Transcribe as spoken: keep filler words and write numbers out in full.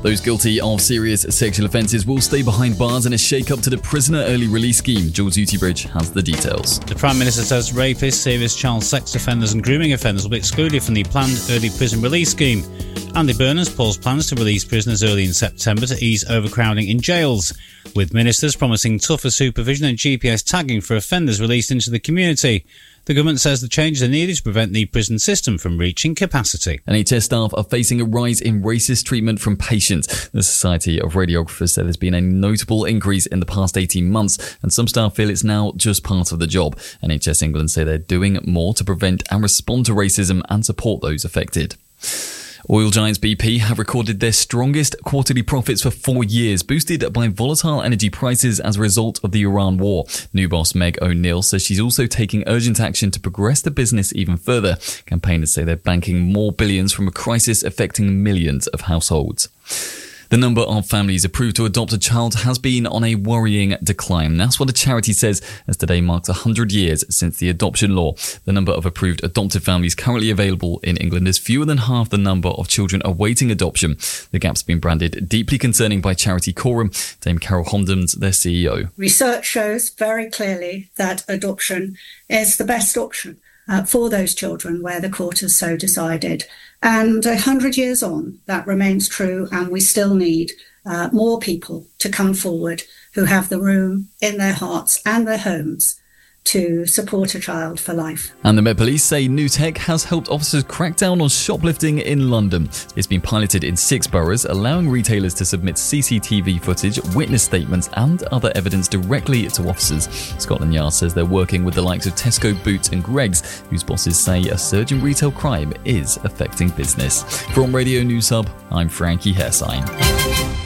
Those guilty of serious sexual offences will stay behind bars in a shake-up to the prisoner early release scheme. Jules Utybridge has the details. The Prime Minister says rapists, serious child sex offenders and grooming offenders will be excluded from the planned early prison release scheme. Andy Burnham paused plans to release prisoners early in September to ease overcrowding in jails, with ministers promising tougher supervision and G P S tagging for offenders released into the community. The government says the changes are needed to prevent the prison system from reaching capacity. N H S staff are facing a rise in racist treatment from patients. The Society of Radiographers said there's been a notable increase in the past eighteen months, and some staff feel it's now just part of the job. N H S England say they're doing more to prevent and respond to racism and support those affected. Oil giants B P have recorded their strongest quarterly profits for four years, boosted by volatile energy prices as a result of the Iran war. New boss Meg O'Neill says she's also taking urgent action to progress the business even further. Campaigners say they're banking more billions from a crisis affecting millions of households. The number of families approved to adopt a child has been on a worrying decline. That's what the charity says, as today marks one hundred years since the adoption law. The number of approved adoptive families currently available in England is fewer than half the number of children awaiting adoption. The gap's been branded deeply concerning by charity Coram. Dame Carol Homdens, their C E O. Research shows very clearly that adoption is the best option Uh, for those children where the court has so decided. And a hundred years on, that remains true, and we still need uh, more people to come forward who have the room in their hearts and their homes to support a child for life. And the Met Police say new tech has helped officers crack down on shoplifting in London. It's been piloted in six boroughs, allowing retailers to submit C C T V footage, witness statements and other evidence directly to officers. Scotland Yard says they're working with the likes of Tesco, Boots and Greggs, whose bosses say a surge in retail crime is affecting business. From Radio News Hub, I'm Frankie Hairsign.